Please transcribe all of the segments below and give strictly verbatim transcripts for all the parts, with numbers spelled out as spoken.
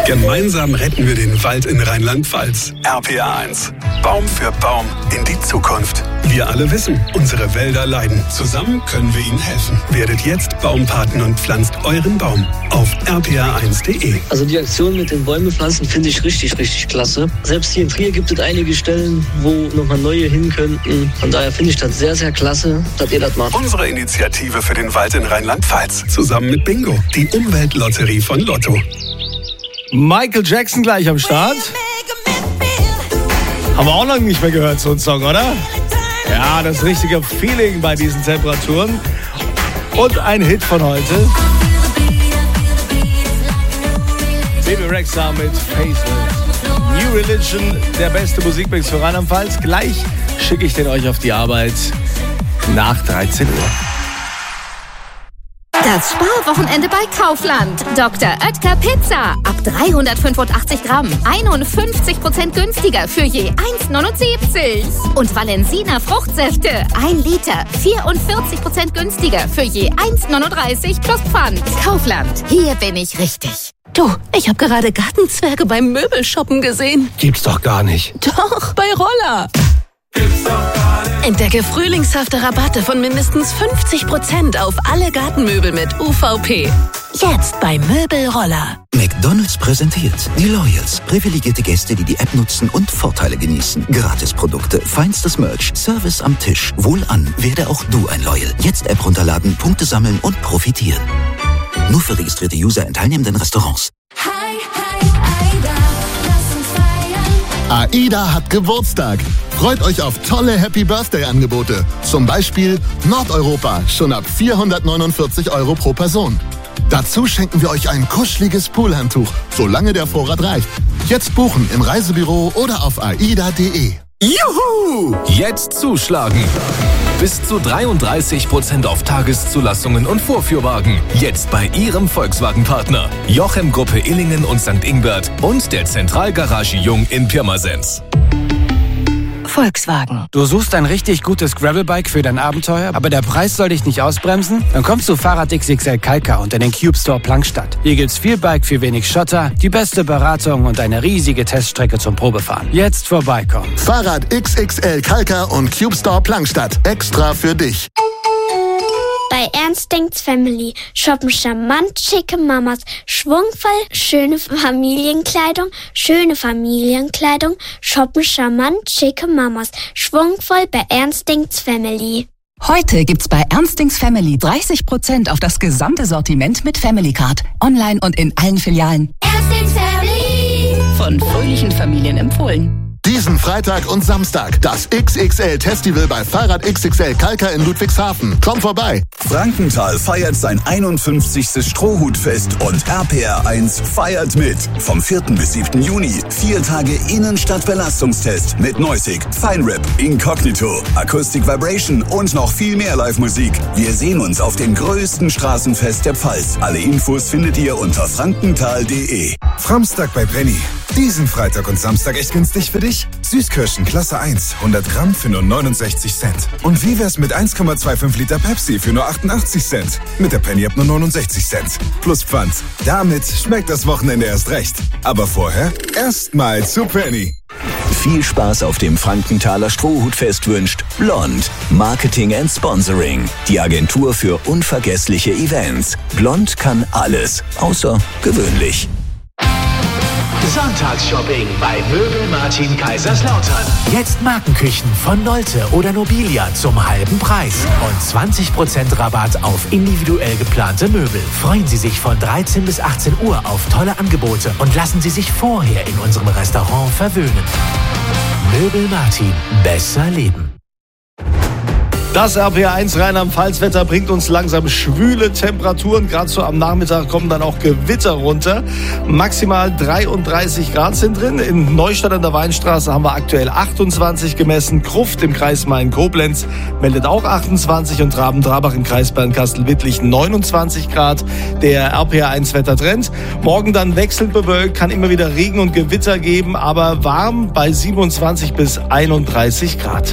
Gemeinsam retten wir den Wald in Rheinland-Pfalz. R P R eins. Baum für Baum in die Zukunft. Wir alle wissen, unsere Wälder leiden. Zusammen können wir ihnen helfen. Werdet jetzt Baumpaten und pflanzt euren Baum auf r p r eins punkt d e. Also die Aktion mit den Bäume pflanzen finde ich richtig, richtig klasse. Selbst hier in Trier gibt es einige Stellen, wo nochmal neue hin könnten. Von daher finde ich das sehr, sehr klasse, dass ihr das macht. Unsere Initiative für den Wald in Rheinland-Pfalz. Zusammen mit Bingo, die Umweltlotterie von Lotto. Michael Jackson gleich am Start. Haben wir auch lange nicht mehr gehört, so ein Song, oder? Ja, das richtige Feeling bei diesen Temperaturen. Und ein Hit von heute. Baby Rexha mit Faceless. New Religion, der beste Musikmix für Rheinland-Pfalz. Gleich schicke ich den euch auf die Arbeit nach dreizehn Uhr. Das Sparwochenende bei Kaufland. Doktor Oetker Pizza. Ab dreihundertfünfundachtzig Gramm. einundfünfzig Prozent günstiger für je eins neunundsiebzig. Und Valensina Fruchtsäfte. ein Liter. vierundvierzig Prozent günstiger für je eins neununddreißig plus Pfand. Kaufland. Hier bin ich richtig. Du, ich habe gerade Gartenzwerge beim Möbelshoppen gesehen. Gibt's doch gar nicht. Doch, bei Roller. Entdecke frühlingshafte Rabatte von mindestens fünfzig Prozent auf alle Gartenmöbel mit U V P. Jetzt bei Möbelroller. McDonald's präsentiert die Loyals. Privilegierte Gäste, die die App nutzen und Vorteile genießen. Gratisprodukte, feinstes Merch, Service am Tisch. Wohlan, werde auch du ein Loyal. Jetzt App runterladen, Punkte sammeln und profitieren. Nur für registrierte User in teilnehmenden Restaurants. Hi, hi, Aida, lass uns feiern. AIDA hat Geburtstag. Freut euch auf tolle Happy-Birthday-Angebote. Zum Beispiel Nordeuropa, schon ab vierhundertneunundvierzig Euro pro Person. Dazu schenken wir euch ein kuscheliges Poolhandtuch, solange der Vorrat reicht. Jetzt buchen im Reisebüro oder auf aida punkt de. Juhu! Jetzt zuschlagen! Bis zu dreiunddreißig Prozent auf Tageszulassungen und Vorführwagen. Jetzt bei Ihrem Volkswagen-Partner. Jochem Gruppe Illingen und Sankt Ingbert und der Zentralgarage Jung in Pirmasens. Volkswagen. Du suchst ein richtig gutes Gravelbike für dein Abenteuer, aber der Preis soll dich nicht ausbremsen? Dann kommst du Fahrrad X X L Kalka unter den Cube Store Plankstadt. Hier gibt's viel Bike für wenig Schotter, die beste Beratung und eine riesige Teststrecke zum Probefahren. Jetzt vorbeikommen. Fahrrad X X L Kalka und Cube Store Plankstadt. Extra für dich. Bei Ernst Denkt's Family shoppen charmant schicke Mamas, schwungvoll schöne Familienkleidung, schöne Familienkleidung, shoppen charmant schicke Mamas, schwungvoll bei Ernst Denkt's Family. Heute gibt's bei Ernst Denkt's Family dreißig Prozent auf das gesamte Sortiment mit Family Card. Online und in allen Filialen. Ernst Denkt's Family. Von fröhlichen Familien empfohlen. Diesen Freitag und Samstag das X X L-Festival bei Fahrrad X X L Kalka in Ludwigshafen. Komm vorbei. Frankenthal feiert sein einundfünfzigstes Strohhutfest und R P R eins feiert mit. Vom vierten bis siebten Juni. Vier Tage Innenstadt-Belastungstest mit Noisig, Feinrap, Incognito, Acoustic Vibration und noch viel mehr Live-Musik. Wir sehen uns auf dem größten Straßenfest der Pfalz. Alle Infos findet ihr unter frankenthal punkt de. Framstag bei Penny. Diesen Freitag und Samstag echt günstig für dich? Süßkirschen Klasse eins, hundert Gramm für nur neunundsechzig Cent. Und wie wär's mit eins Komma fünfundzwanzig Liter Pepsi für nur achtundachtzig Cent? Mit der Penny App nur neunundsechzig Cent. Plus Pfand. Damit schmeckt das Wochenende erst recht. Aber vorher erstmal zu Penny. Viel Spaß auf dem Frankenthaler Strohhutfest wünscht Blond. Marketing and Sponsoring. Die Agentur für unvergessliche Events. Blond kann alles, außer gewöhnlich. Sonntagsshopping bei Möbel Martin Kaiserslautern. Jetzt Markenküchen von Nolte oder Nobilia zum halben Preis und zwanzig Prozent Rabatt auf individuell geplante Möbel. Freuen Sie sich von dreizehn bis achtzehn Uhr auf tolle Angebote und lassen Sie sich vorher in unserem Restaurant verwöhnen. Möbel Martin. Besser leben. Das R P R eins Rheinland-Pfalz-Wetter bringt uns langsam schwüle Temperaturen. Gerade so am Nachmittag kommen dann auch Gewitter runter. Maximal dreiunddreißig Grad sind drin. In Neustadt an der Weinstraße haben wir aktuell achtundzwanzig gemessen. Gruft im Kreis Main-Koblenz meldet auch achtundzwanzig und Traben-Trabach im Kreis Bernkastel-Wittlich neunundzwanzig Grad. Der R P R eins Wettertrend. Morgen dann wechselnd bewölkt, kann immer wieder Regen und Gewitter geben, aber warm bei siebenundzwanzig bis einunddreißig Grad.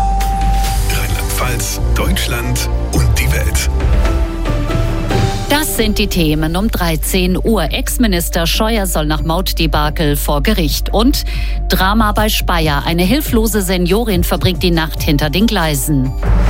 Deutschland und die Welt. Das Das sind die Themen um dreizehn Uhr. Ex-Minister Scheuer soll nach Mautdebakel vor Gericht. Und Drama bei Speyer. Eine hilflose Seniorin verbringt die Nacht hinter den Gleisen.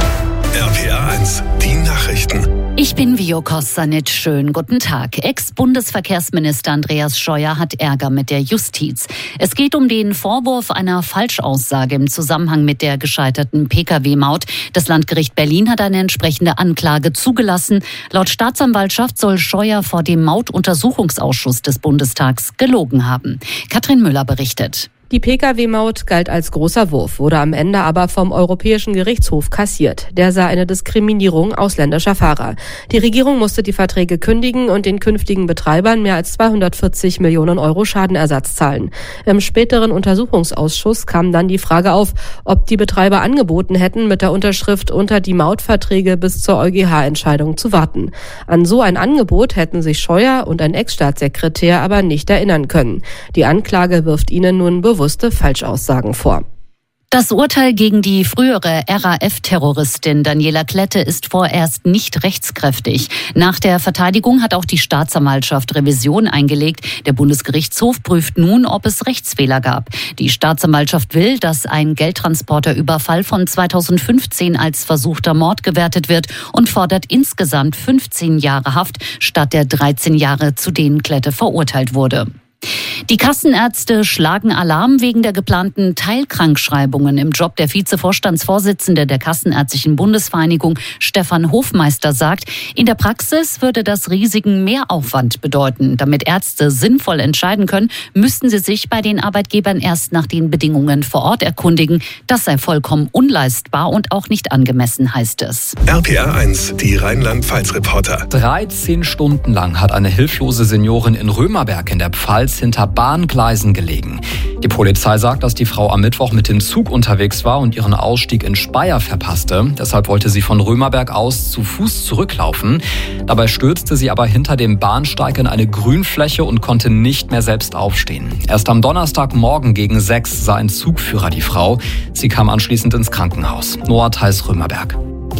R P R eins, die Nachrichten. Ich bin Vio Kostanic. Schönen guten Tag. Ex-Bundesverkehrsminister Andreas Scheuer hat Ärger mit der Justiz. Es geht um den Vorwurf einer Falschaussage im Zusammenhang mit der gescheiterten P K W-Maut. Das Landgericht Berlin hat eine entsprechende Anklage zugelassen. Laut Staatsanwaltschaft soll Scheuer vor dem Mautuntersuchungsausschuss des Bundestags gelogen haben. Katrin Müller berichtet. Die P K W-Maut galt als großer Wurf, wurde am Ende aber vom Europäischen Gerichtshof kassiert. Der sah eine Diskriminierung ausländischer Fahrer. Die Regierung musste die Verträge kündigen und den künftigen Betreibern mehr als zweihundertvierzig Millionen Euro Schadenersatz zahlen. Im späteren Untersuchungsausschuss kam dann die Frage auf, ob die Betreiber angeboten hätten, mit der Unterschrift unter die Mautverträge bis zur EuGH-Entscheidung zu warten. An so ein Angebot hätten sich Scheuer und ein Ex-Staatssekretär aber nicht erinnern können. Die Anklage wirft ihnen nun bewusst bewusste Falschaussagen vor. Das Urteil gegen die frühere R A F-Terroristin Daniela Klette ist vorerst nicht rechtskräftig. Nach der Verteidigung hat auch die Staatsanwaltschaft Revision eingelegt. Der Bundesgerichtshof prüft nun, ob es Rechtsfehler gab. Die Staatsanwaltschaft will, dass ein Geldtransporterüberfall von zweitausendfünfzehn als versuchter Mord gewertet wird und fordert insgesamt fünfzehn Jahre Haft statt der dreizehn Jahre, zu denen Klette verurteilt wurde. Die Kassenärzte schlagen Alarm wegen der geplanten Teilkrankschreibungen im Job. Der Vizevorstandsvorsitzende der Kassenärztlichen Bundesvereinigung, Stefan Hofmeister, sagt, in der Praxis würde das riesigen Mehraufwand bedeuten. Damit Ärzte sinnvoll entscheiden können, müssten sie sich bei den Arbeitgebern erst nach den Bedingungen vor Ort erkundigen. Das sei vollkommen unleistbar und auch nicht angemessen, heißt es. R P R eins, die Rheinland-Pfalz-Reporter. dreizehn Stunden lang hat eine hilflose Seniorin in Römerberg in der Pfalz hinter Bahngleisen gelegen. Die Polizei sagt, dass die Frau am Mittwoch mit dem Zug unterwegs war und ihren Ausstieg in Speyer verpasste. Deshalb wollte sie von Römerberg aus zu Fuß zurücklaufen. Dabei stürzte sie aber hinter dem Bahnsteig in eine Grünfläche und konnte nicht mehr selbst aufstehen. Erst am Donnerstagmorgen gegen sechs sah ein Zugführer die Frau. Sie kam anschließend ins Krankenhaus. Noah Theis, Römerberg.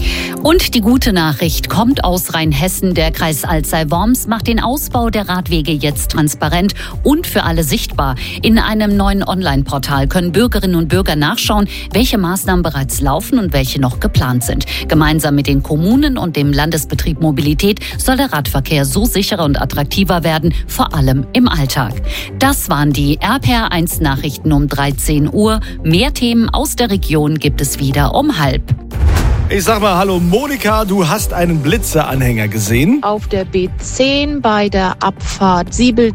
Und die gute Nachricht kommt aus Rheinhessen. Der Kreis Alzey-Worms macht den Ausbau der Radwege jetzt transparent und für alle sichtbar. In einem neuen Online-Portal können Bürgerinnen und Bürger nachschauen, welche Maßnahmen bereits laufen und welche noch geplant sind. Gemeinsam mit den Kommunen und dem Landesbetrieb Mobilität soll der Radverkehr so sicherer und attraktiver werden, vor allem im Alltag. Das waren die R P R eins Nachrichten um dreizehn Uhr. Mehr Themen aus der Region gibt es wieder um halb. Ich sag mal, hallo Monika, du hast einen Blitzeranhänger gesehen. Auf der B zehn bei der Abfahrt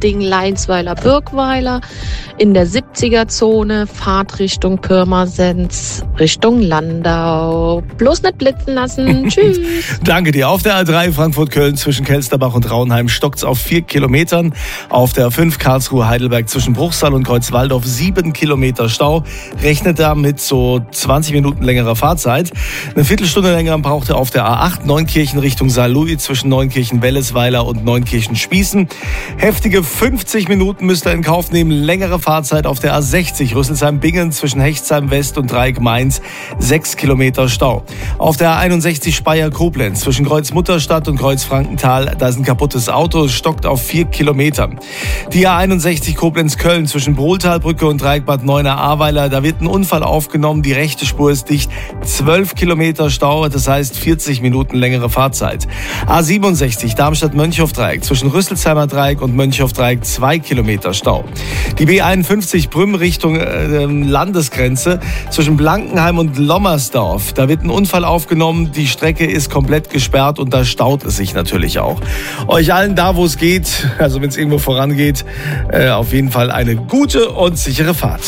Siebelding-Leinsweiler-Birkweiler in der siebziger-Zone, Fahrtrichtung Pirmasens, Richtung Landau. Bloß nicht blitzen lassen. Tschüss. Danke dir. Auf der A drei Frankfurt-Köln zwischen Kelsterbach und Raunheim stockt's auf vier Kilometern. Auf der A fünf Karlsruhe-Heidelberg zwischen Bruchsal und Kreuzwaldorf sieben Kilometer Stau. Rechnet da mit so zwanzig Minuten längerer Fahrzeit. Eine Viertelstunde länger braucht er auf der A acht Neunkirchen Richtung Saarlouis zwischen Neunkirchen-Wellesweiler und Neunkirchen-Spießen. Heftige fünfzig Minuten müsst ihr in Kauf nehmen. Längere Fahrzeit auf der A sechzig Rüsselsheim-Bingen zwischen Hechtsheim West und Dreieck-Mainz. sechs Kilometer Stau. Auf der A einundsechzig Speyer-Koblenz zwischen Kreuz-Mutterstadt und Kreuz-Frankenthal. Da ist ein kaputtes Auto, es stockt auf vier Kilometer. Die A einundsechzig Koblenz-Köln zwischen Brohltalbrücke und Dreieck-Bad Neuenahr-Ahrweiler. Da wird ein Unfall aufgenommen. Die rechte Spur ist dicht. zwölf Kilometer Stau, das heißt vierzig Minuten längere Fahrzeit. A siebenundsechzig Darmstadt-Mönchhoff-Dreieck zwischen Rüsselsheimer Dreieck und Mönchhoff-Dreieck zwei Kilometer Stau. Die B einundfünfzig Brüm Richtung äh, Landesgrenze zwischen Blankenheim und Lommersdorf. Da wird ein Unfall aufgenommen, die Strecke ist komplett gesperrt und da staut es sich natürlich auch. Euch allen da, wo es geht, also wenn es irgendwo vorangeht, äh, auf jeden Fall eine gute und sichere Fahrt.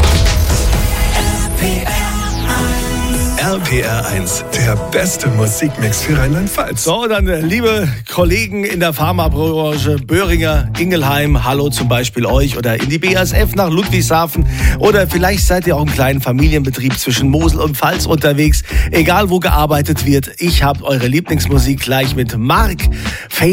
R P R eins, der beste Musikmix für Rheinland-Pfalz. So, dann liebe Kollegen in der Pharmabranche, Böhringer, Ingelheim, hallo zum Beispiel euch oder in die B A S F nach Ludwigshafen oder vielleicht seid ihr auch im kleinen Familienbetrieb zwischen Mosel und Pfalz unterwegs. Egal wo gearbeitet wird, ich habe eure Lieblingsmusik gleich mit Mark.